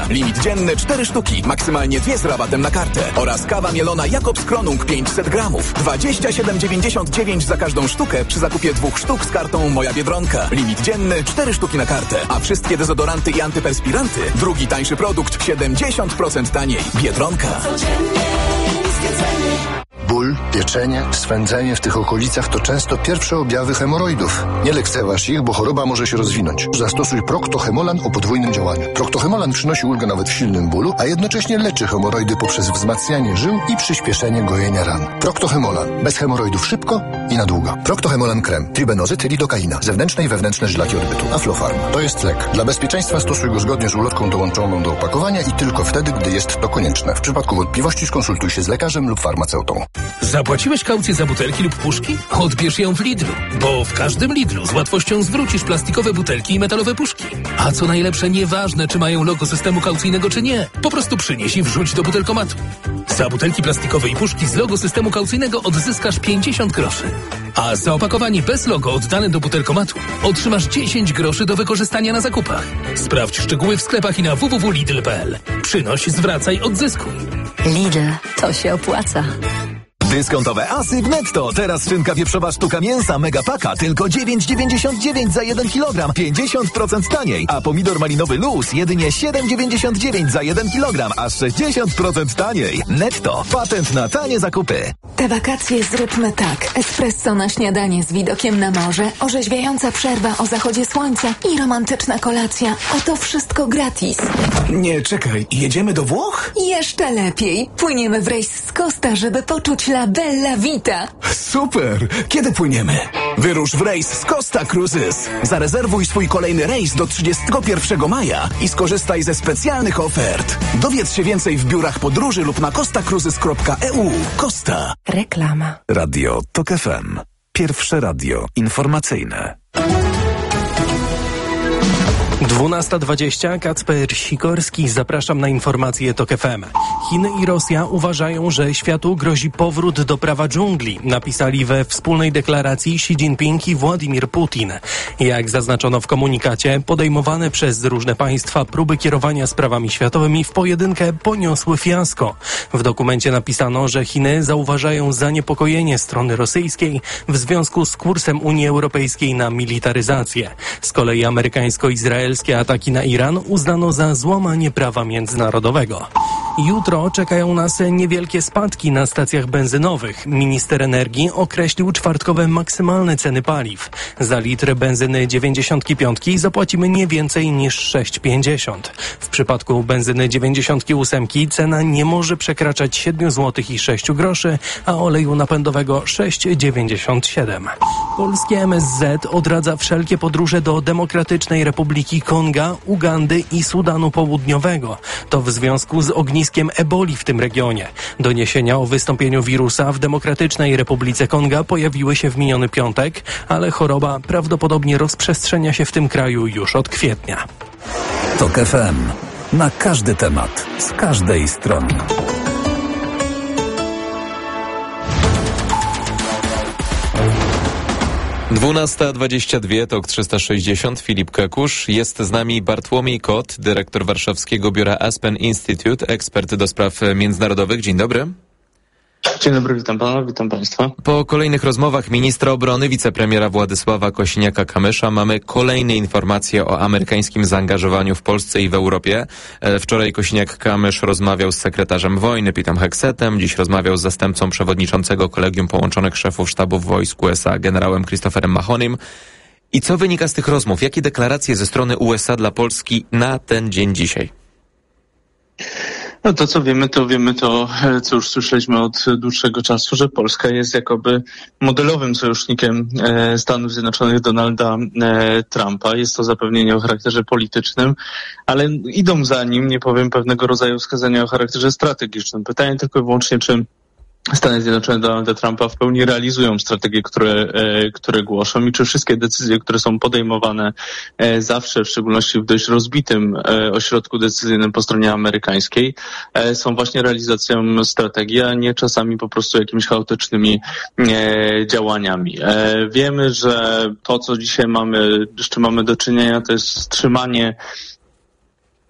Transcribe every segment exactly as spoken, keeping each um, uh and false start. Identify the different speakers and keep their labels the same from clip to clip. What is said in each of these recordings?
Speaker 1: Limit dzienny cztery sztuki, maksymalnie dwie z rabatem na kartę. Oraz kawa mielona Jakobs Kronung pięćset gramów. dwadzieścia siedem dziewięćdziesiąt dziewięć za każdą sztukę przy zakupie dwóch sztuk z kartą Moja Biedronka. Limit dzienny cztery sztuki na kartę. A wszystkie dezodoranty i antyperspiranty, drugi tańszy produkt siedemdziesiąt procent taniej. Biedronka.
Speaker 2: Ból, pieczenie, swędzenie w tych okolicach to często pierwsze objawy hemoroidów. Nie lekceważ ich, bo choroba może się rozwinąć. Zastosuj Procto-Hemolan o podwójnym działaniu. Procto-Hemolan przynosi ulgę nawet w silnym bólu, a jednocześnie leczy hemoroidy poprzez wzmacnianie żył i przyspieszenie gojenia ran. Procto-Hemolan. Bez hemoroidów szybko i na długo. Procto-Hemolan krem. Tribenozyt, lidokaina. Zewnętrzne i wewnętrzne żylaki odbytu. Aflofarm. To jest lek. Dla bezpieczeństwa stosuj go zgodnie z ulotką dołączoną do opakowania i tylko wtedy, gdy jest to konieczne. W przypadku wątpliwości skonsultuj się z lekarzem lub farmaceutą.
Speaker 3: Zapłaciłeś kaucję za butelki lub puszki? Odbierz ją w Lidlu, bo w każdym Lidlu z łatwością zwrócisz plastikowe butelki i metalowe puszki. A co najlepsze, nieważne, czy mają logo systemu kaucyjnego, czy nie. Po prostu przynieś i wrzuć do butelkomatu. Za butelki plastikowe i puszki z logo systemu kaucyjnego odzyskasz pięćdziesiąt groszy. A za opakowanie bez logo oddane do butelkomatu otrzymasz dziesięć groszy do wykorzystania na zakupach. Sprawdź szczegóły w sklepach i na w w w kropka lidl kropka p l. Przynoś, zwracaj, odzyskuj.
Speaker 4: Lidl, to się opłaca.
Speaker 5: Dyskontowe asy w Netto. Teraz szynka wieprzowa sztuka mięsa Megapaka tylko dziewięć dziewięćdziesiąt dziewięć za jeden kilogram, pięćdziesiąt procent taniej. A pomidor malinowy Luz jedynie siedem dziewięćdziesiąt dziewięć za jeden kilogram, aż sześćdziesiąt procent taniej. Netto. Patent na tanie zakupy.
Speaker 6: Te wakacje zróbmy tak. Espresso na śniadanie z widokiem na morze, orzeźwiająca przerwa o zachodzie słońca i romantyczna kolacja. A to wszystko gratis.
Speaker 1: Nie, czekaj. Jedziemy do Włoch?
Speaker 6: Jeszcze lepiej. Płyniemy w rejs z Costa, żeby poczuć la bella vita.
Speaker 1: Super! Kiedy płyniemy? Wyrusz w rejs z Costa Cruises. Zarezerwuj swój kolejny rejs do trzydziestego pierwszego maja i skorzystaj ze specjalnych ofert. Dowiedz się więcej w biurach podróży lub na costa cruises kropka e u. Costa.
Speaker 6: Reklama.
Speaker 7: Radio Tok F M. Pierwsze radio informacyjne.
Speaker 8: dwunasta dwadzieścia, Kacper Sikorski, zapraszam na informacje Tok F M. Chiny i Rosja uważają, że światu grozi powrót do prawa dżungli, napisali we wspólnej deklaracji Xi Jinping i Władimir Putin. Jak zaznaczono w komunikacie, podejmowane przez różne państwa próby kierowania sprawami światowymi w pojedynkę poniosły fiasko. W dokumencie napisano, że Chiny zauważają zaniepokojenie strony rosyjskiej w związku z kursem Unii Europejskiej na militaryzację. Z kolei amerykańsko-izraelskie ataki na Iran uznano za złamanie prawa międzynarodowego. Jutro czekają nas niewielkie spadki na stacjach benzynowych. Minister energii określił czwartkowe maksymalne ceny paliw. Za litr benzyny dziewięćdziesiąt pięć zapłacimy nie więcej niż sześć pięćdziesiąt. W przypadku benzyny dziewięćdziesiąt osiem cena nie może przekraczać siedem złotych i sześć groszy, a oleju napędowego sześć dziewięćdziesiąt siedem. Polskie M S Z odradza wszelkie podróże do Demokratycznej Republiki Konga, Ugandy i Sudanu Południowego. To w związku z ogniskiem eboli w tym regionie. Doniesienia o wystąpieniu wirusa w Demokratycznej Republice Konga pojawiły się w miniony piątek, ale choroba prawdopodobnie rozprzestrzenia się w tym kraju już od kwietnia.
Speaker 7: Tok F M. Na każdy temat, z każdej strony.
Speaker 9: dwunasta dwadzieścia dwa, Tok trzysta sześćdziesiąt, Filip Kekusz. Jest z nami Bartłomiej Kot, dyrektor warszawskiego biura Aspen Institute, ekspert do spraw międzynarodowych. Dzień dobry.
Speaker 10: Dzień dobry, witam pana, witam państwa.
Speaker 9: Po kolejnych rozmowach ministra obrony, wicepremiera Władysława Kosiniaka-Kamysza mamy kolejne informacje o amerykańskim zaangażowaniu w Polsce i w Europie. Wczoraj Kosiniak-Kamysz rozmawiał z sekretarzem wojny Petem Hexetem, dziś rozmawiał z zastępcą przewodniczącego Kolegium Połączonych Szefów Sztabów Wojsk U S A generałem Christopherem Mahonym. I co wynika z tych rozmów? Jakie deklaracje ze strony U S A dla Polski na ten dzień dzisiaj?
Speaker 10: No to co wiemy, to wiemy to, co już słyszeliśmy od dłuższego czasu, że Polska jest jakoby modelowym sojusznikiem e, Stanów Zjednoczonych Donalda e, Trumpa. Jest to zapewnienie o charakterze politycznym, ale idą za nim, nie powiem, pewnego rodzaju wskazania o charakterze strategicznym. Pytanie tylko i wyłącznie, czy Stany Zjednoczone Donalda Trumpa w pełni realizują strategie, które, e, które głoszą i czy wszystkie decyzje, które są podejmowane e, zawsze, w szczególności w dość rozbitym e, ośrodku decyzyjnym po stronie amerykańskiej, e, są właśnie realizacją strategii, a nie czasami po prostu jakimiś chaotycznymi e, działaniami. E, wiemy, że to, co dzisiaj mamy, z czym mamy do czynienia, to jest wstrzymanie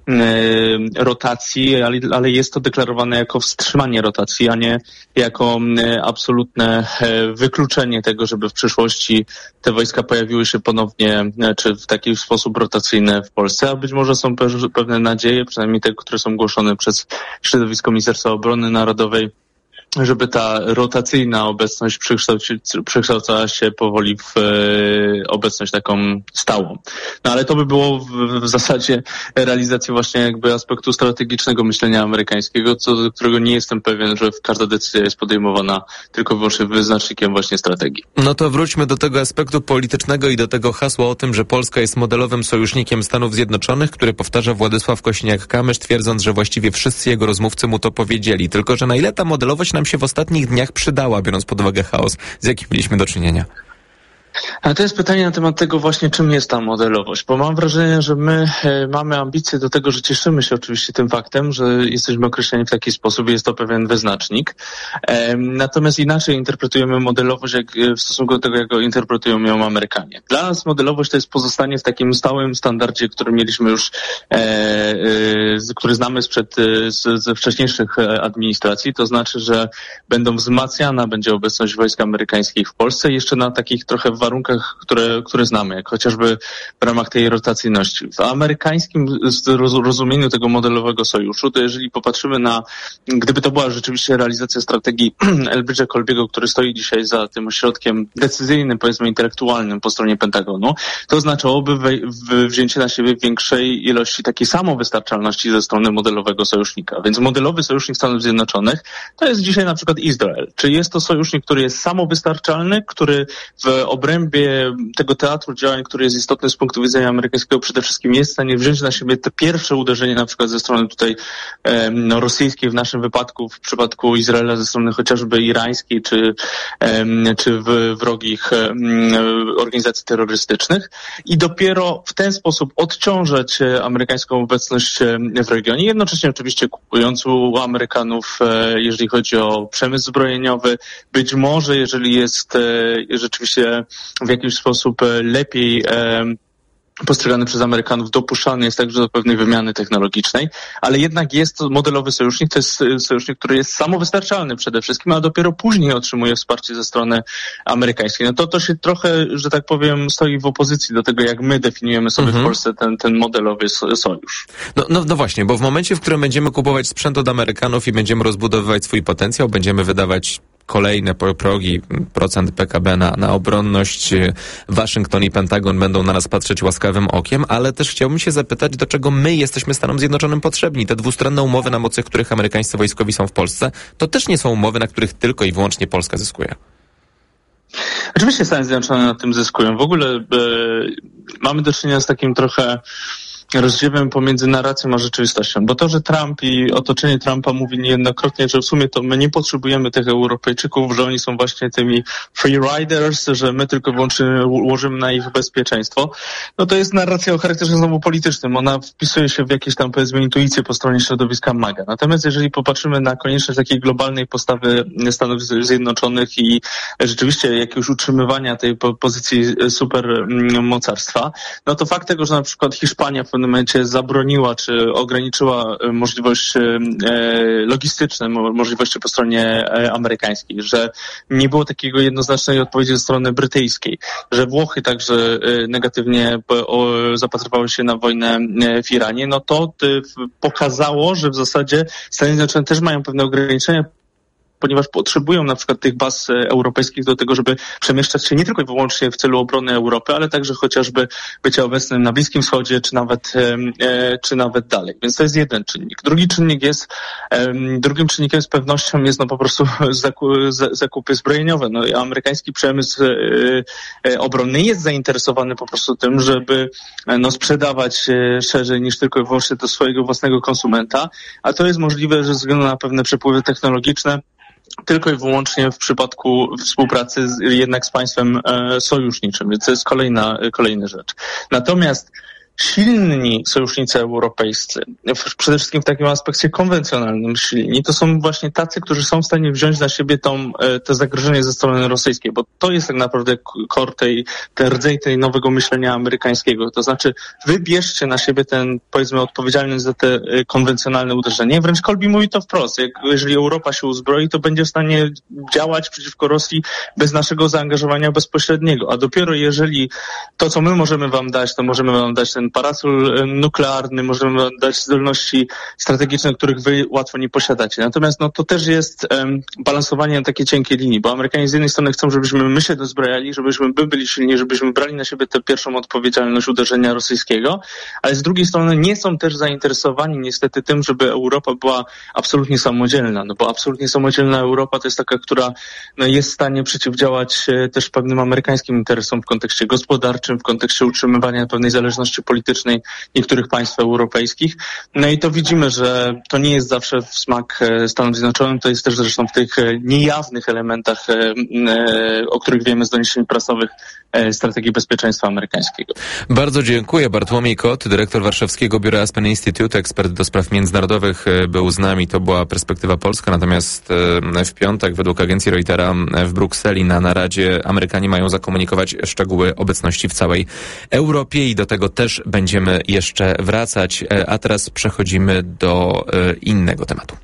Speaker 10: rotacji, ale, ale jest to deklarowane jako wstrzymanie rotacji, a nie jako absolutne wykluczenie tego, żeby w przyszłości te wojska pojawiły się ponownie, czy w taki sposób rotacyjny w Polsce, a być może są pewne nadzieje, przynajmniej te, które są głoszone przez środowisko Ministerstwa Obrony Narodowej, żeby ta rotacyjna obecność przekształcała się powoli w e, obecność taką stałą. No ale to by było w, w zasadzie realizacja właśnie jakby aspektu strategicznego myślenia amerykańskiego, co do którego nie jestem pewien, że każda decyzja jest podejmowana tylko i wyłącznie wyznacznikiem właśnie strategii.
Speaker 9: No to wróćmy do tego aspektu politycznego i do tego hasła o tym, że Polska jest modelowym sojusznikiem Stanów Zjednoczonych, który powtarza Władysław Kosiniak-Kamysz, twierdząc, że właściwie wszyscy jego rozmówcy mu to powiedzieli. Tylko że na ile ta modelowość nam się w ostatnich dniach przydała, biorąc pod uwagę chaos, z jakim mieliśmy do czynienia?
Speaker 10: A to jest pytanie na temat tego właśnie, czym jest ta modelowość, bo mam wrażenie, że my e, mamy ambicje do tego, że cieszymy się oczywiście tym faktem, że jesteśmy określeni w taki sposób, jest to pewien wyznacznik. E, natomiast inaczej interpretujemy modelowość jak, w stosunku do tego, jak go interpretują ją Amerykanie. Dla nas modelowość to jest pozostanie w takim stałym standardzie, który mieliśmy już, e, e, który znamy sprzed, z, ze wcześniejszych administracji, to znaczy, że będą wzmacniana będzie obecność wojsk amerykańskich w Polsce jeszcze na takich trochę warunkach, które, które znamy, jak chociażby w ramach tej rotacyjności. W amerykańskim rozumieniu tego modelowego sojuszu, to jeżeli popatrzymy na, gdyby to była rzeczywiście realizacja strategii Elbridge'a Colby'ego, który stoi dzisiaj za tym ośrodkiem decyzyjnym, powiedzmy intelektualnym po stronie Pentagonu, to oznaczałoby we, wzięcie na siebie większej ilości takiej samowystarczalności ze strony modelowego sojusznika. Więc modelowy sojusznik Stanów Zjednoczonych to jest dzisiaj na przykład Izrael. Czy jest to sojusznik, który jest samowystarczalny, który w obrębie tego teatru działań, który jest istotny z punktu widzenia amerykańskiego, przede wszystkim jest w stanie wziąć na siebie te pierwsze uderzenie, na przykład ze strony tutaj no, rosyjskiej w naszym wypadku, w przypadku Izraela ze strony chociażby irańskiej, czy, czy w wrogich organizacji terrorystycznych i dopiero w ten sposób odciążać amerykańską obecność w regionie, jednocześnie oczywiście kupując u Amerykanów, jeżeli chodzi o przemysł zbrojeniowy, być może jeżeli jest rzeczywiście w jakiś sposób lepiej e, postrzegany przez Amerykanów, dopuszczany jest także do pewnej wymiany technologicznej, ale jednak jest to modelowy sojusznik, to jest sojusznik, który jest samowystarczalny przede wszystkim, a dopiero później otrzymuje wsparcie ze strony amerykańskiej. No to to się trochę, że tak powiem, stoi w opozycji do tego, jak my definiujemy sobie mhm. w Polsce ten, ten modelowy sojusz.
Speaker 9: No, no, no właśnie, bo w momencie, w którym będziemy kupować sprzęt od Amerykanów i będziemy rozbudowywać swój potencjał, będziemy wydawać kolejne progi, procent P K B na, na obronność, Waszyngton i Pentagon będą na nas patrzeć łaskawym okiem, ale też chciałbym się zapytać, do czego my jesteśmy Stanom Zjednoczonym potrzebni. Te dwustronne umowy, na mocy których amerykańscy wojskowi są w Polsce, to też nie są umowy, na których tylko i wyłącznie Polska zyskuje.
Speaker 10: Oczywiście Stany Zjednoczone na tym zyskują. W ogóle e, mamy do czynienia z takim trochę rozdziewem pomiędzy narracją a rzeczywistością, bo to, że Trump i otoczenie Trumpa mówi niejednokrotnie, że w sumie to my nie potrzebujemy tych Europejczyków, że oni są właśnie tymi free riders, że my tylko wyłącznie łożymy na ich bezpieczeństwo, no to jest narracja o charakterze znowu politycznym. Ona wpisuje się w jakieś tam, powiedzmy, intuicje po stronie środowiska MAGA. Natomiast jeżeli popatrzymy na konieczność takiej globalnej postawy Stanów Zjednoczonych i rzeczywiście jakiegoś utrzymywania tej pozycji supermocarstwa, no to fakt tego, że na przykład Hiszpania w pewnym momencie zabroniła czy ograniczyła możliwość logistyczne, możliwości po stronie amerykańskiej, że nie było takiego jednoznacznej odpowiedzi ze strony brytyjskiej, że Włochy także negatywnie zapatrywały się na wojnę w Iranie, no to pokazało, że w zasadzie Stany Zjednoczone też mają pewne ograniczenia, ponieważ potrzebują na przykład tych baz europejskich do tego, żeby przemieszczać się nie tylko i wyłącznie w celu obrony Europy, ale także chociażby bycia obecnym na Bliskim Wschodzie, czy nawet, e, czy nawet dalej. Więc to jest jeden czynnik. Drugi czynnik jest, e, drugim czynnikiem z pewnością jest no po prostu zaku, zakupy zbrojeniowe. No, amerykański przemysł e, e, obronny jest zainteresowany po prostu tym, żeby no, sprzedawać e, szerzej niż tylko i wyłącznie do swojego własnego konsumenta, a to jest możliwe, że ze względu na pewne przepływy technologiczne tylko i wyłącznie w przypadku współpracy z, jednak z państwem e, sojuszniczym, więc to jest kolejna, kolejna rzecz. Natomiast silni sojusznicy europejscy, przede wszystkim w takim aspekcie konwencjonalnym silni, to są właśnie tacy, którzy są w stanie wziąć na siebie tą, to zagrożenie ze strony rosyjskiej, bo to jest tak naprawdę core tej, ten rdzeń tej nowego myślenia amerykańskiego. To znaczy wybierzcie na siebie ten, powiedzmy, odpowiedzialność za te konwencjonalne uderzenie. Wręcz Kolbi mówi to wprost. Jak, jeżeli Europa się uzbroi, to będzie w stanie działać przeciwko Rosji bez naszego zaangażowania bezpośredniego. A dopiero jeżeli to, co my możemy wam dać, to możemy wam dać ten parasol nuklearny, możemy wam dać zdolności strategiczne, których wy łatwo nie posiadacie. Natomiast no, to też jest um, balansowanie na takie cienkiej linii, bo Amerykanie z jednej strony chcą, żebyśmy my się dozbrojali, żebyśmy my byli silni, żebyśmy brali na siebie tę pierwszą odpowiedzialność uderzenia rosyjskiego, ale z drugiej strony nie są też zainteresowani niestety tym, żeby Europa była absolutnie samodzielna, no bo absolutnie samodzielna Europa to jest taka, która no, jest w stanie przeciwdziałać e, też pewnym amerykańskim interesom w kontekście gospodarczym, w kontekście utrzymywania pewnej zależności politycznej niektórych państw europejskich. No i to widzimy, że to nie jest zawsze w smak e, Stanom Zjednoczonym, to jest też zresztą w tych e, niejawnych elementach, e, e, o których wiemy z doniesień prasowych e, strategii bezpieczeństwa amerykańskiego.
Speaker 9: Bardzo dziękuję. Bartłomiej Kot, dyrektor warszawskiego biura Aspen Institute, ekspert do spraw międzynarodowych, był z nami. To była perspektywa polska, natomiast w piątek według agencji Reutera w Brukseli na naradzie Amerykanie mają zakomunikować szczegóły obecności w całej Europie i do tego też będziemy jeszcze wracać. A teraz przechodzimy do innego tematu.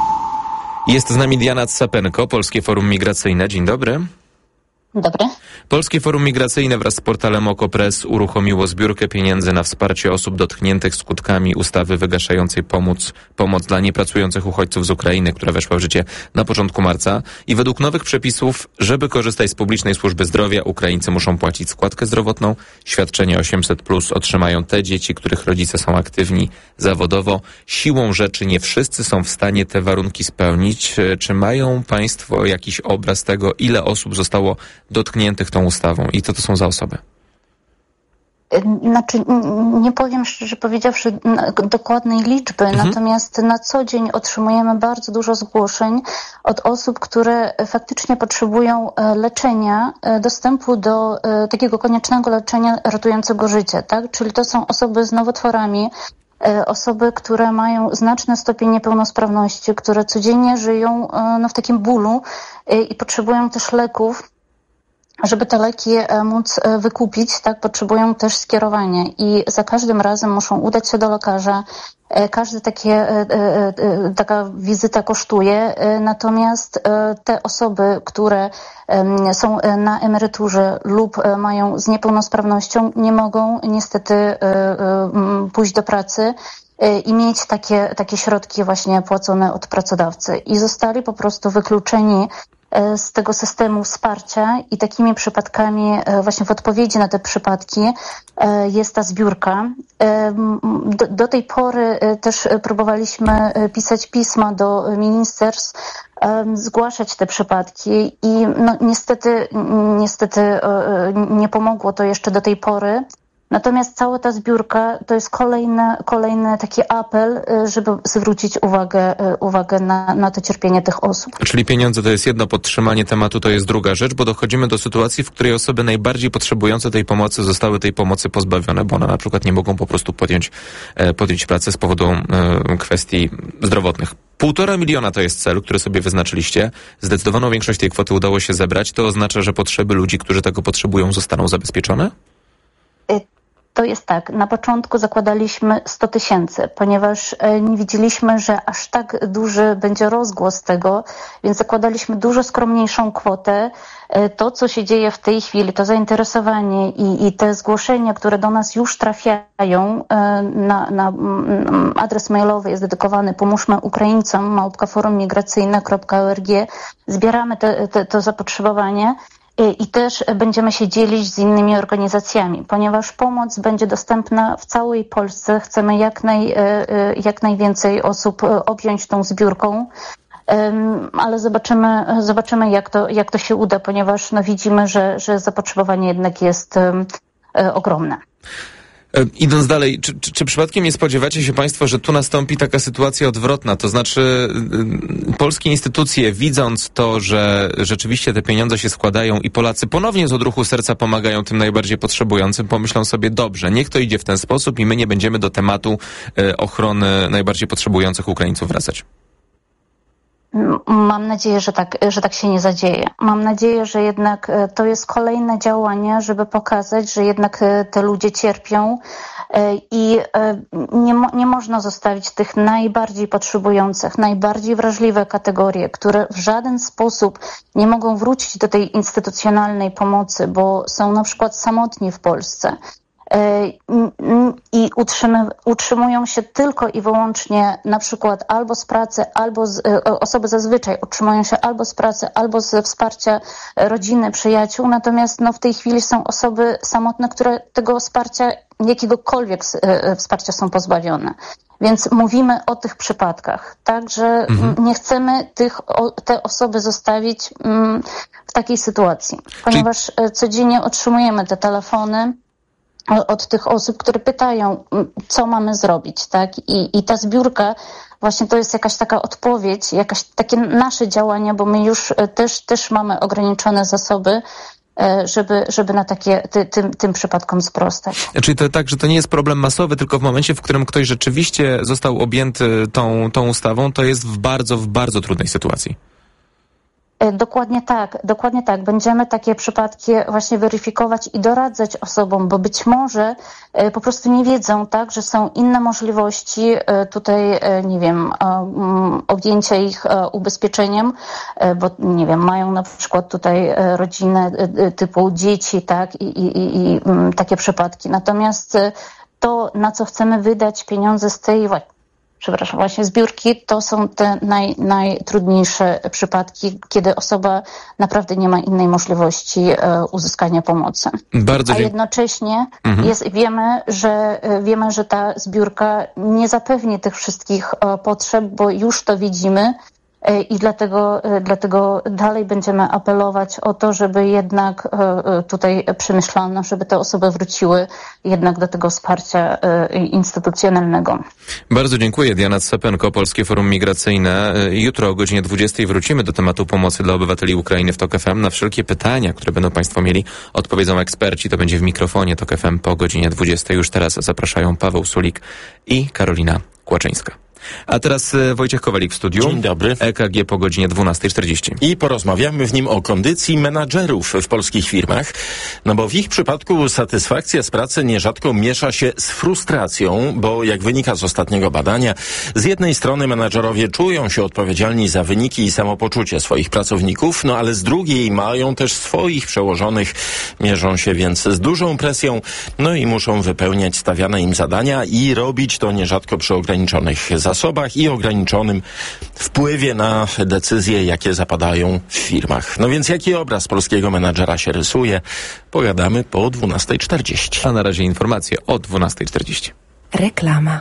Speaker 9: Jest z nami Diana Capenko, Polskie Forum Migracyjne. Dzień dobry.
Speaker 11: Dobry.
Speaker 9: Polskie Forum Migracyjne wraz z portalem OKO.press uruchomiło zbiórkę pieniędzy na wsparcie osób dotkniętych skutkami ustawy wygaszającej pomoc, pomoc dla niepracujących uchodźców z Ukrainy, która weszła w życie na początku marca. I według nowych przepisów, żeby korzystać z publicznej służby zdrowia, Ukraińcy muszą płacić składkę zdrowotną. Świadczenie osiemset plus otrzymają te dzieci, których rodzice są aktywni zawodowo. Siłą rzeczy nie wszyscy są w stanie te warunki spełnić. Czy mają Państwo jakiś obraz tego, ile osób zostało dotkniętych tą ustawą i co to są za osoby?
Speaker 11: Znaczy, nie powiem szczerze powiedziawszy dokładnej liczby, mhm. natomiast na co dzień otrzymujemy bardzo dużo zgłoszeń od osób, które faktycznie potrzebują leczenia, dostępu do takiego koniecznego leczenia ratującego życie, tak? Czyli to są osoby z nowotworami, osoby, które mają znaczny stopień niepełnosprawności, które codziennie żyją no, w takim bólu i potrzebują też leków. Żeby te leki móc wykupić, tak, potrzebują też skierowania i za każdym razem muszą udać się do lekarza. Każda takie, taka wizyta kosztuje, natomiast te osoby, które są na emeryturze lub mają z niepełnosprawnością, nie mogą niestety pójść do pracy i mieć takie, takie środki właśnie płacone od pracodawcy. I zostali po prostu wykluczeni z tego systemu wsparcia i takimi przypadkami, właśnie w odpowiedzi na te przypadki jest ta zbiórka. Do, do tej pory też próbowaliśmy pisać pisma do ministerstw, zgłaszać te przypadki i no, niestety, niestety nie pomogło to jeszcze do tej pory. Natomiast cała ta zbiórka to jest kolejny, kolejny taki apel, żeby zwrócić uwagę, uwagę na, na to cierpienie tych osób.
Speaker 9: Czyli pieniądze to jest jedno, podtrzymanie tematu to jest druga rzecz, bo dochodzimy do sytuacji, w której osoby najbardziej potrzebujące tej pomocy zostały tej pomocy pozbawione, bo one na przykład nie mogą po prostu podjąć, podjąć pracy z powodu kwestii zdrowotnych. Półtora miliona to jest cel, który sobie wyznaczyliście. Zdecydowaną większość tej kwoty udało się zebrać. To oznacza, że potrzeby ludzi, którzy tego potrzebują, zostaną zabezpieczone?
Speaker 11: To jest tak, na początku zakładaliśmy sto tysięcy, ponieważ nie widzieliśmy, że aż tak duży będzie rozgłos tego, więc zakładaliśmy dużo skromniejszą kwotę. To, co się dzieje w tej chwili, to zainteresowanie i, i te zgłoszenia, które do nas już trafiają na, na adres mailowy jest dedykowany Pomóżmy Ukraińcom, małpka forum migracyjne kropka org. Zbieramy te, te, to zapotrzebowanie. I też będziemy się dzielić z innymi organizacjami, ponieważ pomoc będzie dostępna w całej Polsce. Chcemy jak, naj, jak najwięcej osób objąć tą zbiórką, ale zobaczymy, zobaczymy jak, to, jak to się uda, ponieważ no widzimy, że, że zapotrzebowanie jednak jest ogromne.
Speaker 9: Idąc dalej, czy, czy, czy przypadkiem nie spodziewacie się państwo, że tu nastąpi taka sytuacja odwrotna? To znaczy y, polskie instytucje, widząc to, że rzeczywiście te pieniądze się składają i Polacy ponownie z odruchu serca pomagają tym najbardziej potrzebującym, pomyślą sobie, dobrze, niech to idzie w ten sposób i my nie będziemy do tematu y, ochrony najbardziej potrzebujących Ukraińców wracać.
Speaker 11: Mam nadzieję, że tak, że tak się nie zadzieje. Mam nadzieję, że jednak to jest kolejne działanie, żeby pokazać, że jednak te ludzie cierpią i nie, nie można zostawić tych najbardziej potrzebujących, najbardziej wrażliwe kategorie, które w żaden sposób nie mogą wrócić do tej instytucjonalnej pomocy, bo są na przykład samotni w Polsce. I utrzymy, utrzymują się tylko i wyłącznie na przykład albo z pracy, albo z, osoby zazwyczaj utrzymują się albo z pracy, albo ze wsparcia rodziny, przyjaciół, natomiast no, w tej chwili są osoby samotne, które tego wsparcia, jakiegokolwiek wsparcia są pozbawione. Więc mówimy o tych przypadkach, tak, że mhm. nie chcemy tych, te osoby zostawić w takiej sytuacji, ponieważ Czyli... codziennie otrzymujemy te telefony od tych osób, które pytają, co mamy zrobić, tak? I, i ta zbiórka właśnie to jest jakaś taka odpowiedź, jakaś takie nasze działania, bo my już też, też mamy ograniczone zasoby, żeby, żeby na takie, ty, tym, tym przypadkom sprostać.
Speaker 9: Czyli to tak, że to nie jest problem masowy, tylko w momencie, w którym ktoś rzeczywiście został objęty tą, tą ustawą, to jest w bardzo, w bardzo trudnej sytuacji.
Speaker 11: Dokładnie tak, dokładnie tak. Będziemy takie przypadki właśnie weryfikować i doradzać osobom, bo być może po prostu nie wiedzą, tak, że są inne możliwości tutaj, nie wiem, objęcia ich ubezpieczeniem, bo nie wiem, mają na przykład tutaj rodzinę typu dzieci, tak, i, i, i, i takie przypadki. Natomiast to, na co chcemy wydać pieniądze z tej przepraszam, właśnie zbiórki, to są te naj, najtrudniejsze przypadki, kiedy osoba naprawdę nie ma innej możliwości e, uzyskania pomocy.
Speaker 9: Bardzo
Speaker 11: A jednocześnie mhm. jest, wiemy, że, wiemy, że ta zbiórka nie zapewni tych wszystkich e, potrzeb, bo już to widzimy. I dlatego, dlatego dalej będziemy apelować o to, żeby jednak tutaj przemyślano, żeby te osoby wróciły jednak do tego wsparcia instytucjonalnego.
Speaker 9: Bardzo dziękuję. Diana Cepenko, Polskie Forum Migracyjne. Jutro o godzinie dwudziestej wrócimy do tematu pomocy dla obywateli Ukrainy w TOK F M. Na wszelkie pytania, które będą Państwo mieli, odpowiedzą eksperci. To będzie w mikrofonie TOK F M po godzinie dwudziestej. Już teraz zapraszają Paweł Sulik i Karolina Kłaczyńska. A teraz Wojciech Kowalik w studiu.
Speaker 12: Dzień dobry.
Speaker 9: E K G po godzinie dwunastej czterdzieści.
Speaker 12: I porozmawiamy w nim o kondycji menadżerów w polskich firmach, no bo w ich przypadku satysfakcja z pracy nierzadko miesza się z frustracją, bo jak wynika z ostatniego badania, z jednej strony menadżerowie czują się odpowiedzialni za wyniki i samopoczucie swoich pracowników, no ale z drugiej mają też swoich przełożonych, mierzą się więc z dużą presją, no i muszą wypełniać stawiane im zadania i robić to nierzadko przy ograniczonych zasobach. zasobach i ograniczonym wpływie na decyzje, jakie zapadają w firmach. No więc jaki obraz polskiego menadżera się rysuje? Pogadamy po dwunastej czterdzieści.
Speaker 9: A na razie informacje o dwunastej czterdzieści.
Speaker 13: Reklama.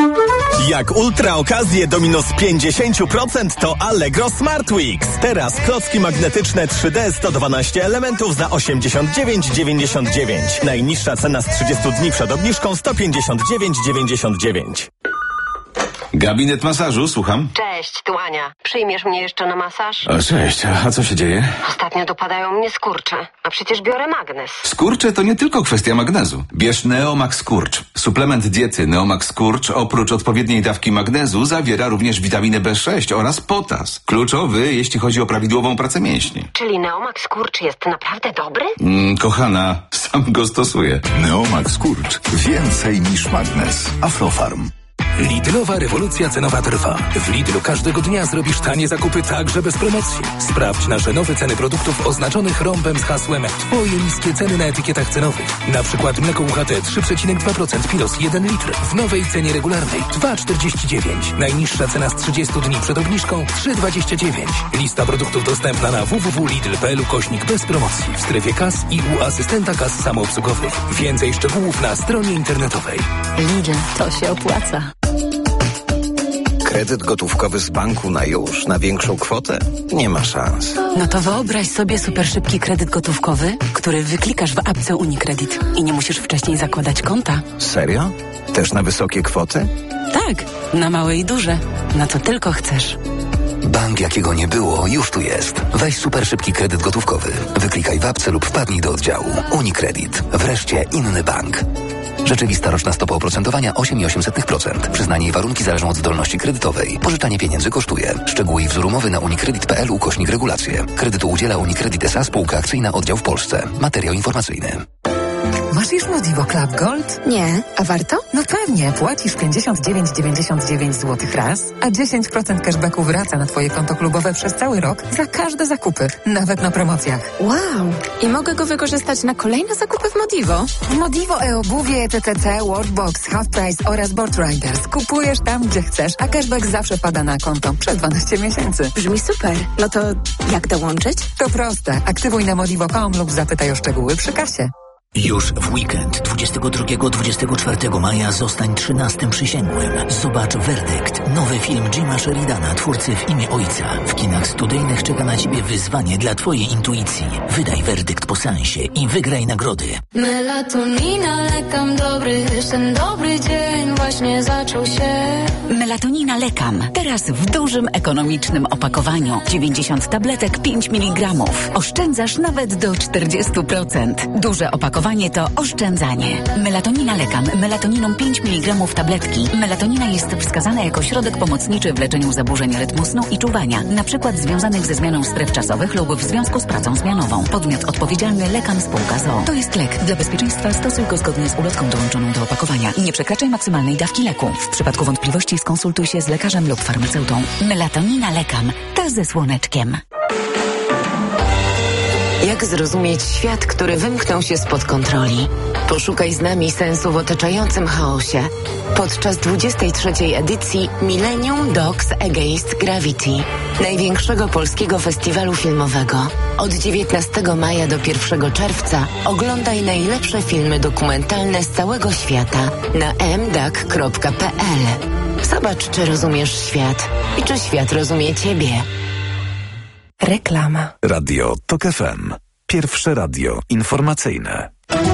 Speaker 13: Jak ultra okazje do minus pięćdziesiąt procent to Allegro Smart Weeks. Teraz klocki magnetyczne trzy D sto dwanaście elementów za osiemdziesiąt dziewięć dziewięćdziesiąt dziewięć. Najniższa cena z trzydziestu dni przed obniżką sto pięćdziesiąt dziewięć dziewięćdziesiąt dziewięć.
Speaker 14: Gabinet masażu, słucham.
Speaker 15: Cześć, tu Ania. Przyjmiesz mnie jeszcze na masaż?
Speaker 14: O, cześć, a co się dzieje?
Speaker 15: Ostatnio dopadają mnie skurcze, a przecież biorę magnez.
Speaker 14: Skurcze to nie tylko kwestia magnezu. Bierz Neomax Skurcz. Suplement diety Neomax Skurcz oprócz odpowiedniej dawki magnezu zawiera również witaminę B sześć oraz potas. Kluczowy, jeśli chodzi o prawidłową pracę mięśni.
Speaker 15: Czyli Neomax Skurcz jest naprawdę dobry?
Speaker 14: Mm, kochana, sam go stosuję.
Speaker 16: Neomax Skurcz. Więcej niż magnez. Aflofarm.
Speaker 3: Lidlowa rewolucja cenowa trwa. W Lidlu każdego dnia zrobisz tanie zakupy także bez promocji. Sprawdź nasze nowe ceny produktów oznaczonych rąbem z hasłem Twoje niskie ceny na etykietach cenowych. Na przykład mleko U H T trzy przecinek dwa procent Pilos jeden litr w nowej cenie regularnej dwa czterdzieści dziewięć. Najniższa cena z trzydziestu dni przed obniżką trzy dwadzieścia dziewięć. Lista produktów dostępna na w w w kropka lidl kropka p l ukośnik bez promocji w strefie kas i u asystenta kas samoobsługowych. Więcej szczegółów na stronie internetowej.
Speaker 4: Lidl, to się opłaca.
Speaker 17: kredyt gotówkowy z banku na już, na większą kwotę? Nie ma szans.
Speaker 18: No to wyobraź sobie super szybki kredyt gotówkowy, który wyklikasz w apce UniCredit i nie musisz wcześniej zakładać konta.
Speaker 17: Serio? Też na wysokie kwoty?
Speaker 18: Tak, na małe i duże. Na co tylko chcesz.
Speaker 19: Bank, jakiego nie było, już tu jest. Weź super szybki kredyt gotówkowy. Wyklikaj w apce lub wpadnij do oddziału. UniCredit. Wreszcie inny bank. Rzeczywista roczna stopa oprocentowania osiem przecinek osiem procent. Przyznanie i warunki zależą od zdolności kredytowej. Pożyczanie pieniędzy kosztuje. Szczegóły i wzór umowy na unicredit kropka p l ukośnik regulacje. Kredytu udziela UniCredit S A, spółka akcyjna, oddział w Polsce. Materiał informacyjny.
Speaker 20: Masz już Modivo Club Gold?
Speaker 21: Nie. A warto?
Speaker 20: No pewnie. Płacisz pięćdziesiąt dziewięć dziewięćdziesiąt dziewięć złotych raz, a dziesięć procent cashbacku wraca na twoje konto klubowe przez cały rok za każde zakupy. Nawet na promocjach.
Speaker 21: Wow. I mogę go wykorzystać na kolejne zakupy w Modivo?
Speaker 20: W Modivo e-obuwie, T T C, Watchbox, Half Price oraz Board Riders. Kupujesz tam, gdzie chcesz, a cashback zawsze pada na konto przez dwanaście miesięcy.
Speaker 21: Brzmi super. No to jak dołączyć?
Speaker 20: To proste. Aktywuj na modivo kropka com lub zapytaj o szczegóły przy kasie.
Speaker 22: Już w weekend dwudziestego drugiego do dwudziestego czwartego maja zostań trzynastym przysięgłym. Zobacz Werdykt, nowy film Jima Sheridana, twórcy W imię Ojca. W kinach studyjnych czeka na Ciebie wyzwanie dla Twojej intuicji. Wydaj werdykt po seansie i wygraj nagrody.
Speaker 23: Melatonina, lekam dobry, ten dobry dzień właśnie zaczął się.
Speaker 18: Melatonina Lekam. Teraz w dużym, ekonomicznym opakowaniu. dziewięćdziesiąt tabletek, pięć miligramów. Oszczędzasz nawet do czterdzieści procent. Duże opakowanie to oszczędzanie. Melatonina Lekam. Melatoniną pięć miligramów tabletki. Melatonina jest wskazana jako środek pomocniczy w leczeniu zaburzeń rytmu snu i czuwania, na przykład związanych ze zmianą stref czasowych lub w związku z pracą zmianową. Podmiot odpowiedzialny Lekam Spółka z o o. To jest lek. Dla bezpieczeństwa stosuj go zgodnie z ulotką dołączoną do opakowania. Nie przekraczaj maksymalnej dawki leku. W przypadku wątpliwości skonsultuj się z lekarzem lub farmaceutą. Melatonina Lekam. Ta ze słoneczkiem.
Speaker 15: Jak zrozumieć świat, który wymknął się spod kontroli? Poszukaj z nami sensu w otaczającym chaosie. Podczas dwudziestej trzeciej edycji Millennium Dogs Against Gravity, największego polskiego festiwalu filmowego. Od dziewiętnastego maja do pierwszego czerwca oglądaj najlepsze filmy dokumentalne z całego świata na m d a c kropka p l. Zobacz, czy rozumiesz świat i czy świat rozumie Ciebie.
Speaker 18: Reklama.
Speaker 7: Radio Tok F M. Pierwsze radio informacyjne.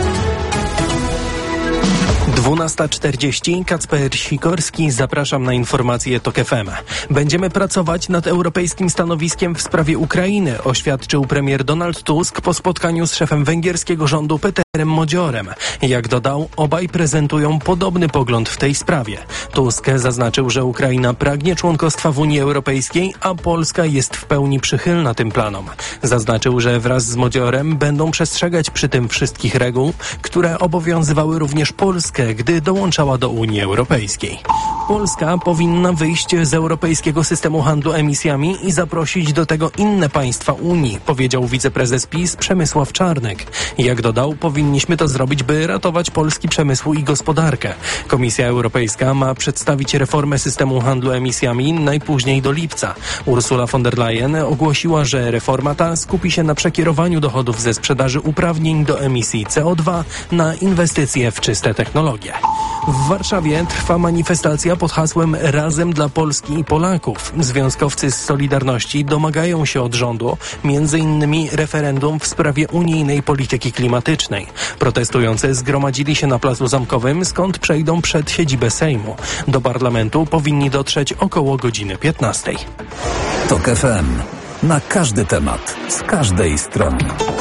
Speaker 8: dwunasta czterdzieści, Kacper Sikorski, zapraszam na informacje Tok F M. Będziemy pracować nad europejskim stanowiskiem w sprawie Ukrainy, oświadczył premier Donald Tusk po spotkaniu z szefem węgierskiego rządu Peterem Modziorem. Jak dodał, obaj prezentują podobny pogląd w tej sprawie. Tusk zaznaczył, że Ukraina pragnie członkostwa w Unii Europejskiej, a Polska jest w pełni przychylna tym planom. Zaznaczył, że wraz z Modziorem będą przestrzegać przy tym wszystkich reguł, które obowiązywały również Polskę, gdy dołączała do Unii Europejskiej. Polska powinna wyjść z europejskiego systemu handlu emisjami i zaprosić do tego inne państwa Unii, powiedział wiceprezes PiS Przemysław Czarnek. Jak dodał, powinniśmy to zrobić, by ratować polski przemysł i gospodarkę. Komisja Europejska ma przedstawić reformę systemu handlu emisjami najpóźniej do lipca. Ursula von der Leyen ogłosiła, że reforma ta skupi się na przekierowaniu dochodów ze sprzedaży uprawnień do emisji C O dwa na inwestycje w czyste technologie. W Warszawie trwa manifestacja pod hasłem Razem dla Polski i Polaków. Związkowcy z Solidarności domagają się od rządu między innymi referendum w sprawie unijnej polityki klimatycznej. Protestujący zgromadzili się na Placu Zamkowym, skąd przejdą przed siedzibę Sejmu. Do parlamentu powinni dotrzeć około godziny piętnastej.
Speaker 7: Tok F M. Na każdy temat, z każdej strony.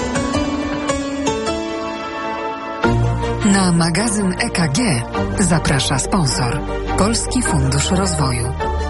Speaker 20: Na magazyn E K G zaprasza sponsor Polski Fundusz Rozwoju.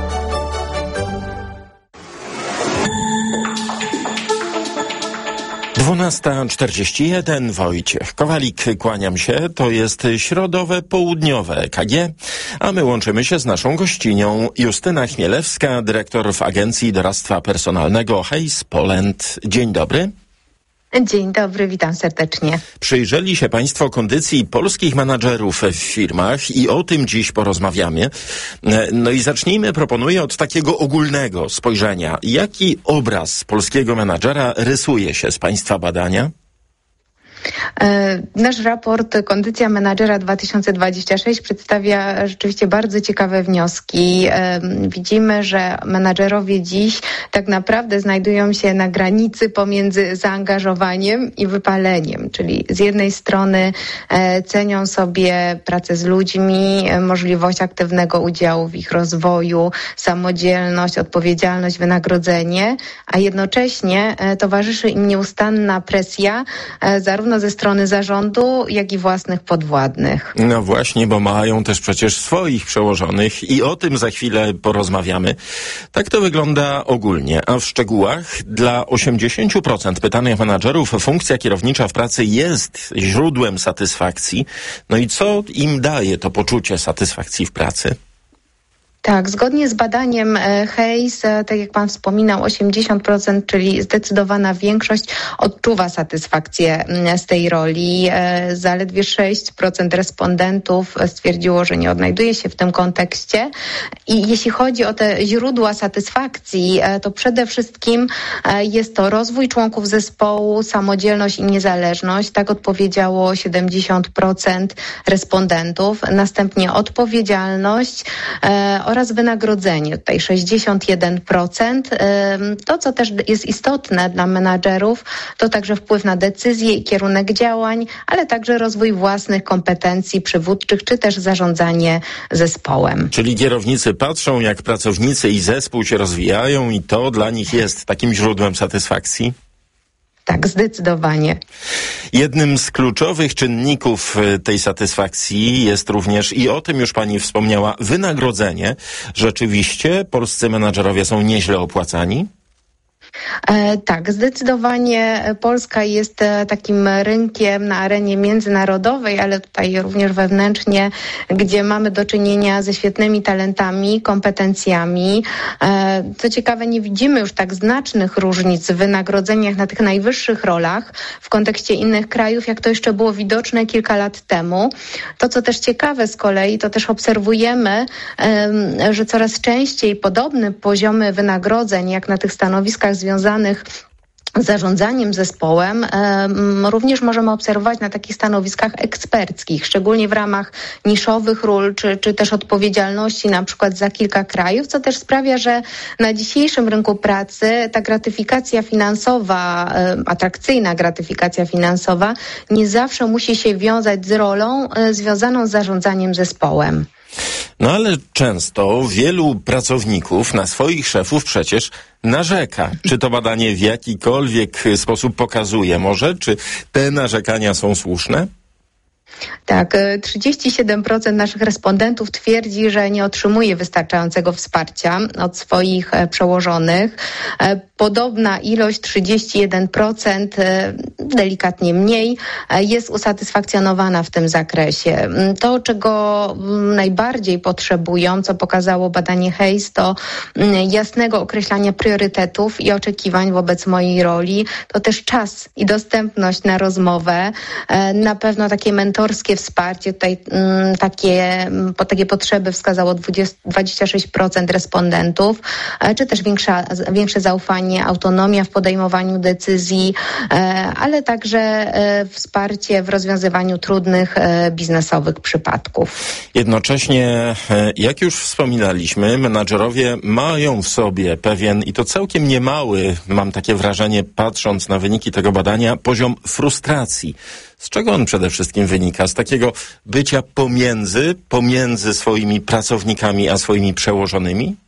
Speaker 12: dwunasta czterdzieści jeden, Wojciech Kowalik, kłaniam się, to jest środowe, południowe E K G, a my łączymy się z naszą gościnią Justyna Chmielewska, dyrektor w Agencji Doradztwa Personalnego Hays Poland. Dzień dobry.
Speaker 24: Dzień dobry, witam serdecznie.
Speaker 12: Przyjrzeli się Państwo kondycji polskich menadżerów w firmach i o tym dziś porozmawiamy. No i zacznijmy, proponuję, od takiego ogólnego spojrzenia. Jaki obraz polskiego menadżera rysuje się z Państwa badania?
Speaker 24: Nasz raport Kondycja Menadżera dwa tysiące dwudziesty szósty przedstawia rzeczywiście bardzo ciekawe wnioski. Widzimy, że menadżerowie dziś tak naprawdę znajdują się na granicy pomiędzy zaangażowaniem i wypaleniem, czyli z jednej strony cenią sobie pracę z ludźmi, możliwość aktywnego udziału w ich rozwoju, samodzielność, odpowiedzialność, wynagrodzenie, a jednocześnie towarzyszy im nieustanna presja zarówno ze strony zarządu, jak i własnych podwładnych.
Speaker 12: No właśnie, bo mają też przecież swoich przełożonych i o tym za chwilę porozmawiamy. Tak to wygląda ogólnie, a w szczegółach dla osiemdziesiąt procent pytanych menadżerów funkcja kierownicza w pracy jest źródłem satysfakcji. No i co im daje to poczucie satysfakcji w pracy?
Speaker 24: Tak, zgodnie z badaniem Hayes, tak jak pan wspominał, osiemdziesiąt procent, czyli zdecydowana większość odczuwa satysfakcję z tej roli. Zaledwie sześć procent respondentów stwierdziło, że nie odnajduje się w tym kontekście. I jeśli chodzi o te źródła satysfakcji, to przede wszystkim jest to rozwój członków zespołu, samodzielność i niezależność. Tak odpowiedziało siedemdziesiąt procent respondentów. Następnie odpowiedzialność oraz oraz wynagrodzenie, tutaj sześćdziesiąt jeden procent. To, co też jest istotne dla menadżerów, to także wpływ na decyzje i kierunek działań, ale także rozwój własnych kompetencji przywódczych, czy też zarządzanie zespołem.
Speaker 12: Czyli kierownicy patrzą, jak pracownicy i zespół się rozwijają i to dla nich jest takim źródłem satysfakcji?
Speaker 24: Tak, zdecydowanie.
Speaker 12: Jednym z kluczowych czynników tej satysfakcji jest również, i o tym już pani wspomniała, wynagrodzenie. Rzeczywiście polscy menadżerowie są nieźle opłacani?
Speaker 24: E, tak, zdecydowanie Polska jest e, takim rynkiem na arenie międzynarodowej, ale tutaj również wewnętrznie, gdzie mamy do czynienia ze świetnymi talentami, kompetencjami. E, co ciekawe, nie widzimy już tak znacznych różnic w wynagrodzeniach na tych najwyższych rolach w kontekście innych krajów, jak to jeszcze było widoczne kilka lat temu. To, co też ciekawe z kolei, to też obserwujemy, e, że coraz częściej podobne poziomy wynagrodzeń, jak na tych stanowiskach związanych z zarządzaniem zespołem, um, również możemy obserwować na takich stanowiskach eksperckich, szczególnie w ramach niszowych ról, czy, czy też odpowiedzialności na przykład za kilka krajów, co też sprawia, że na dzisiejszym rynku pracy ta gratyfikacja finansowa, um, atrakcyjna gratyfikacja finansowa nie zawsze musi się wiązać z rolą um, związaną z zarządzaniem zespołem.
Speaker 12: No ale często wielu pracowników na swoich szefów przecież narzeka. Czy to badanie w jakikolwiek sposób pokazuje może, czy te narzekania są słuszne?
Speaker 24: Tak, trzydzieści siedem procent naszych respondentów twierdzi, że nie otrzymuje wystarczającego wsparcia od swoich przełożonych. Podobna ilość, trzydzieści jeden procent, delikatnie mniej, jest usatysfakcjonowana w tym zakresie. To, czego najbardziej potrzebują, co pokazało badanie Hayes, to jasnego określania priorytetów i oczekiwań wobec mojej roli. To też czas i dostępność na rozmowę, na pewno takie mentorskie wsparcie. Tutaj m, takie, po, takie potrzeby wskazało dwadzieścia sześć procent respondentów, czy też większa, większe zaufanie, autonomia w podejmowaniu decyzji, ale także wsparcie w rozwiązywaniu trudnych biznesowych przypadków.
Speaker 12: Jednocześnie, jak już wspominaliśmy, menadżerowie mają w sobie pewien, i to całkiem niemały, mam takie wrażenie, patrząc na wyniki tego badania, poziom frustracji. Z czego on przede wszystkim wynika? Z takiego bycia pomiędzy, pomiędzy swoimi pracownikami a swoimi przełożonymi?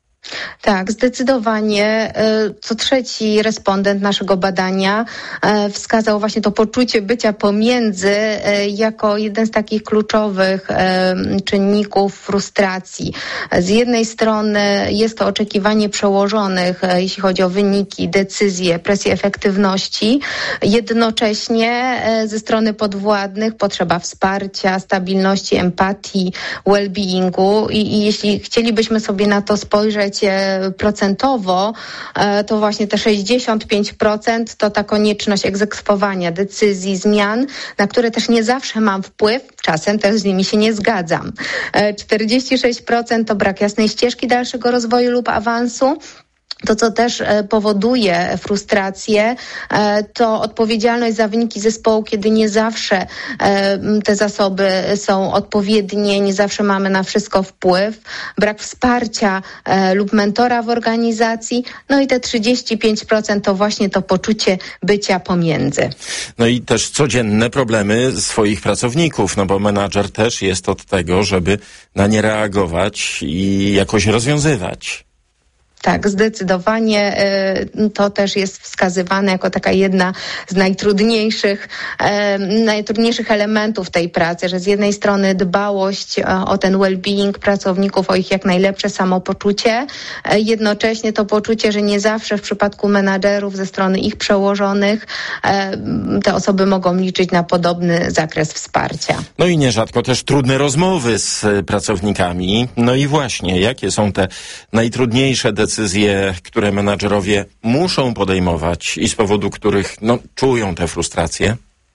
Speaker 24: Tak, zdecydowanie. Co trzeci respondent naszego badania wskazał właśnie to poczucie bycia pomiędzy jako jeden z takich kluczowych czynników frustracji. Z jednej strony jest to oczekiwanie przełożonych, jeśli chodzi o wyniki, decyzje, presję efektywności. Jednocześnie ze strony podwładnych potrzeba wsparcia, stabilności, empatii, well-beingu i, i jeśli chcielibyśmy sobie na to spojrzeć procentowo, to właśnie te sześćdziesiąt pięć procent to ta konieczność egzekwowania decyzji, zmian, na które też nie zawsze mam wpływ, czasem też z nimi się nie zgadzam. czterdzieści sześć procent to brak jasnej ścieżki dalszego rozwoju lub awansu. To, co też powoduje frustrację, to odpowiedzialność za wyniki zespołu, kiedy nie zawsze te zasoby są odpowiednie, nie zawsze mamy na wszystko wpływ, brak wsparcia lub mentora w organizacji, no i te trzydzieści pięć procent to właśnie to poczucie bycia pomiędzy.
Speaker 12: No i też codzienne problemy swoich pracowników, no bo menadżer też jest od tego, żeby na nie reagować i jakoś rozwiązywać.
Speaker 24: Tak, zdecydowanie to też jest wskazywane jako taka jedna z najtrudniejszych, najtrudniejszych elementów tej pracy, że z jednej strony dbałość o ten well-being pracowników, o ich jak najlepsze samopoczucie, jednocześnie to poczucie, że nie zawsze w przypadku menadżerów ze strony ich przełożonych te osoby mogą liczyć na podobny zakres wsparcia.
Speaker 12: No i nierzadko też trudne rozmowy z pracownikami. No i właśnie, jakie są te najtrudniejsze decyzje, decyzje, które menadżerowie muszą podejmować i z powodu których no, czują tę frustrację?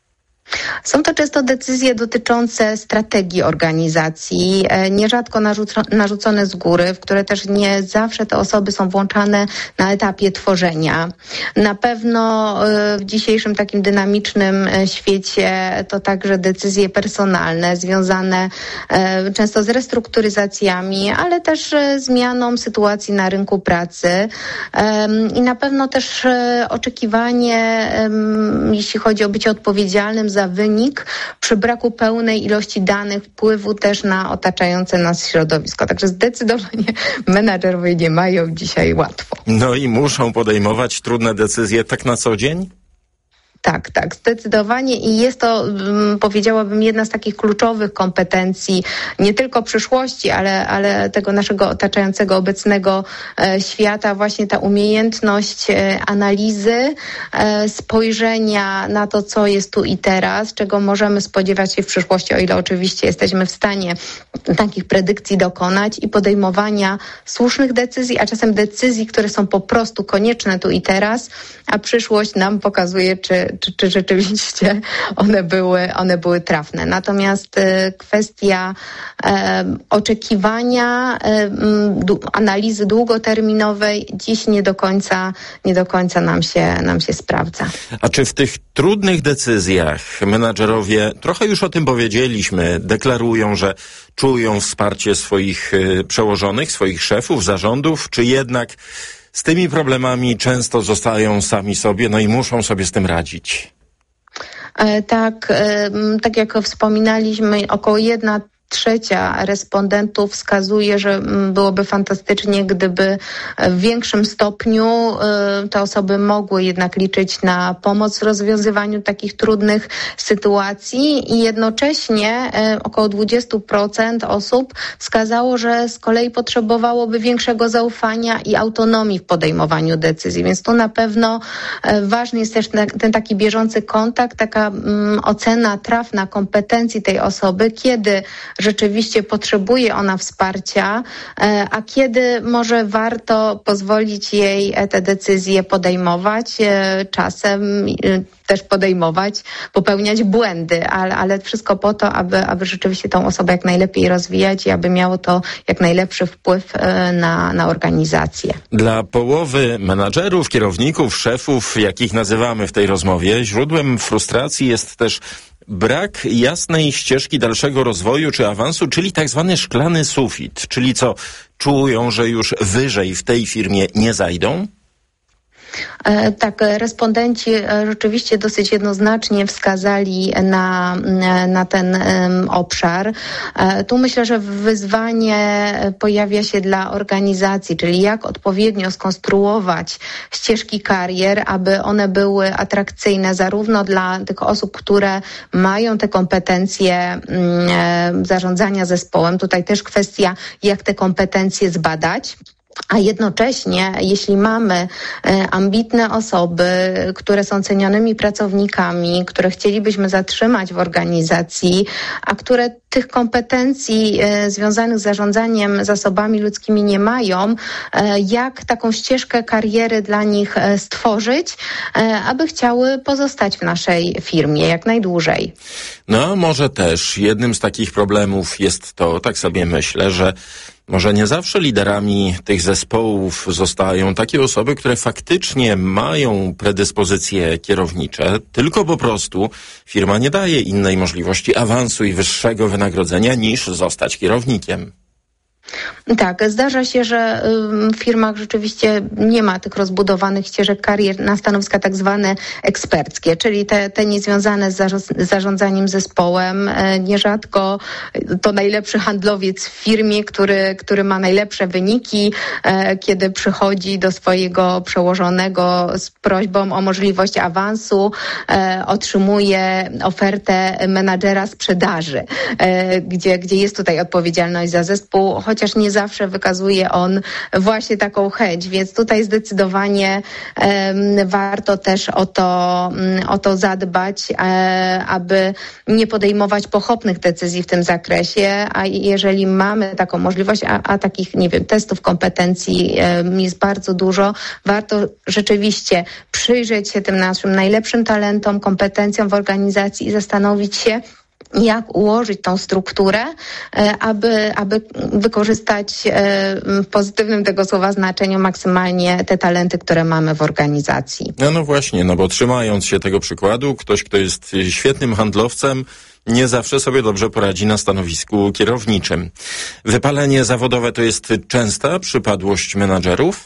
Speaker 24: Są to często decyzje dotyczące strategii organizacji, nierzadko narzuco- narzucone z góry, w które też nie zawsze te osoby są włączane na etapie tworzenia. Na pewno w dzisiejszym takim dynamicznym świecie to także decyzje personalne związane często z restrukturyzacjami, ale też zmianą sytuacji na rynku pracy i na pewno też oczekiwanie, jeśli chodzi o bycie odpowiedzialnym za wynik, przy braku pełnej ilości danych, wpływu też na otaczające nas środowisko. Także zdecydowanie menadżerowie nie mają dzisiaj łatwo.
Speaker 12: No i muszą podejmować trudne decyzje tak na co dzień?
Speaker 24: Tak, tak, zdecydowanie i jest to, powiedziałabym, jedna z takich kluczowych kompetencji nie tylko przyszłości, ale, ale tego naszego otaczającego obecnego e, świata, właśnie ta umiejętność e, analizy, e, spojrzenia na to, co jest tu i teraz, czego możemy spodziewać się w przyszłości, o ile oczywiście jesteśmy w stanie takich predykcji dokonać i podejmowania słusznych decyzji, a czasem decyzji, które są po prostu konieczne tu i teraz, a przyszłość nam pokazuje, czy Czy, czy rzeczywiście one były, one były trafne. Natomiast y, kwestia y, oczekiwania, y, du, analizy długoterminowej dziś nie do końca, nie do końca nam się, nam się sprawdza.
Speaker 12: A czy w tych trudnych decyzjach menadżerowie, trochę już o tym powiedzieliśmy, deklarują, że czują wsparcie swoich y, przełożonych, swoich szefów, zarządów, czy jednak z tymi problemami często zostają sami sobie, no i muszą sobie z tym radzić?
Speaker 24: Tak, tak jak wspominaliśmy, około jedna trzecia respondentów wskazuje, że byłoby fantastycznie, gdyby w większym stopniu te osoby mogły jednak liczyć na pomoc w rozwiązywaniu takich trudnych sytuacji i jednocześnie około dwadzieścia procent osób wskazało, że z kolei potrzebowałoby większego zaufania i autonomii w podejmowaniu decyzji. Więc tu na pewno ważny jest też ten taki bieżący kontakt, taka ocena trafna kompetencji tej osoby, kiedy rzeczywiście potrzebuje ona wsparcia, a kiedy może warto pozwolić jej te decyzje podejmować, czasem też podejmować, popełniać błędy, ale, ale wszystko po to, aby, aby rzeczywiście tą osobę jak najlepiej rozwijać i aby miało to jak najlepszy wpływ na, na organizację.
Speaker 12: Dla połowy menadżerów, kierowników, szefów, jakich nazywamy w tej rozmowie, źródłem frustracji jest też brak jasnej ścieżki dalszego rozwoju czy awansu, czyli tak zwany szklany sufit, czyli co, czują, że już wyżej w tej firmie nie zajdą?
Speaker 24: Tak, respondenci rzeczywiście dosyć jednoznacznie wskazali na, na ten um, obszar. Tu myślę, że wyzwanie pojawia się dla organizacji, czyli jak odpowiednio skonstruować ścieżki karier, aby one były atrakcyjne zarówno dla tych osób, które mają te kompetencje um, zarządzania zespołem. Tutaj też kwestia, jak te kompetencje zbadać. A jednocześnie, jeśli mamy e, ambitne osoby, które są cenionymi pracownikami, które chcielibyśmy zatrzymać w organizacji, a które tych kompetencji e, związanych z zarządzaniem zasobami ludzkimi nie mają, e, jak taką ścieżkę kariery dla nich e, stworzyć, e, aby chciały pozostać w naszej firmie jak najdłużej.
Speaker 12: No, może też jednym z takich problemów jest to, tak sobie myślę, że Może nie zawsze liderami tych zespołów zostają takie osoby, które faktycznie mają predyspozycje kierownicze, tylko po prostu firma nie daje innej możliwości awansu i wyższego wynagrodzenia niż zostać kierownikiem.
Speaker 24: Tak, zdarza się, że w firmach rzeczywiście nie ma tych rozbudowanych ścieżek karier na stanowiska tak zwane eksperckie, czyli te, te niezwiązane z zarządzaniem zespołem. Nierzadko to najlepszy handlowiec w firmie, który, który ma najlepsze wyniki, kiedy przychodzi do swojego przełożonego z prośbą o możliwość awansu, otrzymuje ofertę menadżera sprzedaży, gdzie, gdzie jest tutaj odpowiedzialność za zespół, chociaż nie zawsze wykazuje on właśnie taką chęć, więc tutaj zdecydowanie um, warto też o to, um, o to zadbać, e, aby nie podejmować pochopnych decyzji w tym zakresie, a jeżeli mamy taką możliwość, a, a takich, nie wiem, testów kompetencji um, jest bardzo dużo, warto rzeczywiście przyjrzeć się tym naszym najlepszym talentom, kompetencjom w organizacji i zastanowić się, jak ułożyć tą strukturę, aby, aby wykorzystać w pozytywnym tego słowa znaczeniu maksymalnie te talenty, które mamy w organizacji.
Speaker 12: No, no właśnie, no bo trzymając się tego przykładu, ktoś, kto jest świetnym handlowcem, nie zawsze sobie dobrze poradzi na stanowisku kierowniczym. Wypalenie zawodowe to jest częsta przypadłość menadżerów?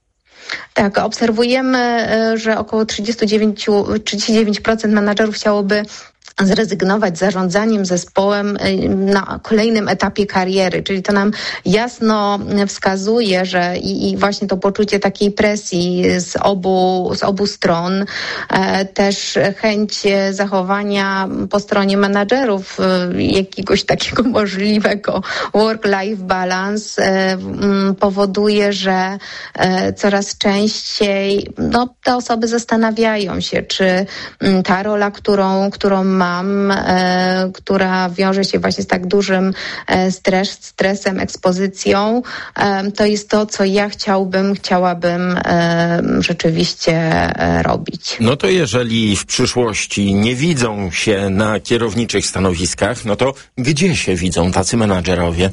Speaker 24: Tak, obserwujemy, że około trzydzieści dziewięć, trzydzieści dziewięć procent menadżerów chciałoby zrezygnować z zarządzaniem zespołem na kolejnym etapie kariery, czyli to nam jasno wskazuje, że i, i właśnie to poczucie takiej presji z obu, z obu stron, e, też chęć zachowania po stronie menadżerów e, jakiegoś takiego możliwego work-life balance e, m, powoduje, że e, coraz częściej no, te osoby zastanawiają się, czy m, ta rola, którą, którą ma mam, e, która wiąże się właśnie z tak dużym e, stres, stresem, ekspozycją, e, to jest to, co ja chciałbym, chciałabym e, rzeczywiście e, robić.
Speaker 12: No to jeżeli w przyszłości nie widzą się na kierowniczych stanowiskach, no to gdzie się widzą tacy menadżerowie?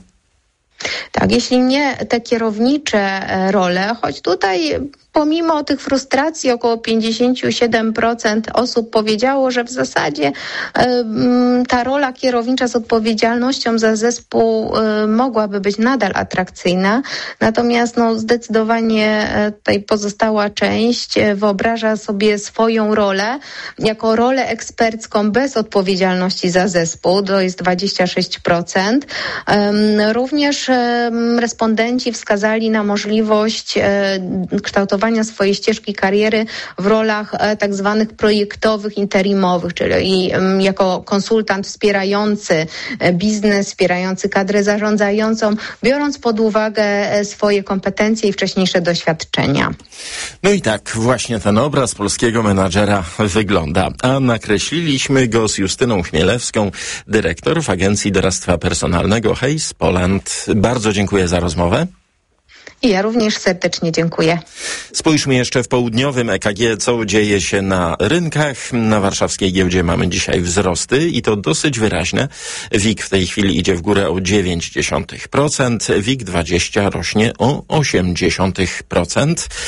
Speaker 24: Tak, jeśli nie te kierownicze role, choć tutaj pomimo tych frustracji około pięćdziesiąt siedem procent osób powiedziało, że w zasadzie y, ta rola kierownicza z odpowiedzialnością za zespół y, mogłaby być nadal atrakcyjna. Natomiast no, zdecydowanie y, tutaj pozostała część y, wyobraża sobie swoją rolę jako rolę ekspercką bez odpowiedzialności za zespół. To jest dwadzieścia sześć procent. Y, również y, respondenci wskazali na możliwość y, kształtowania swojej ścieżki kariery w rolach e, tak zwanych projektowych, interimowych, czyli um, jako konsultant wspierający e, biznes, wspierający kadrę zarządzającą, biorąc pod uwagę e, swoje kompetencje i wcześniejsze doświadczenia.
Speaker 12: No i tak właśnie ten obraz polskiego menadżera wygląda. A nakreśliliśmy go z Justyną Chmielewską, dyrektor w Agencji Doradztwa Personalnego Hays Poland. Bardzo dziękuję za rozmowę.
Speaker 24: I ja również serdecznie dziękuję.
Speaker 12: Spójrzmy jeszcze w południowym E K G, co dzieje się na rynkach. Na warszawskiej giełdzie mamy dzisiaj wzrosty i to dosyć wyraźne. W I K w tej chwili idzie w górę o dziewięć dziesiątych procent, W I K dwadzieścia rośnie o osiem dziesiątych procent.